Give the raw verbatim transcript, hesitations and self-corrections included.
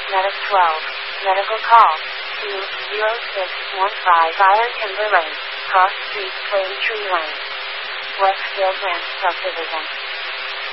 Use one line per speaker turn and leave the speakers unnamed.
Medic twelve. Medical call. two zero six one five Fire Timber Lane. Cross Street, Plane Tree Lane. Westfield Ranch Subdivision.